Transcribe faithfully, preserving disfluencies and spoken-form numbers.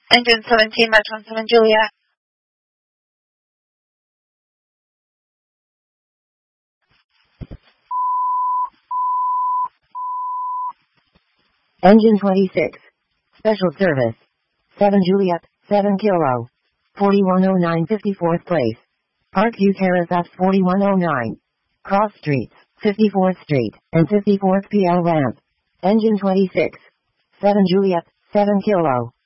Engine seventeen, Metro seven Juliet. Engine twenty-six. Special service. seven Juliet, seven Kilo. forty-one oh nine fifty-fourth place. Park View Terrace F forty-one oh nine. Cross Streets, fifty-fourth Street, and fifty-fourth P L ramp. Engine twenty-six. seven Juliet, seven Kilo.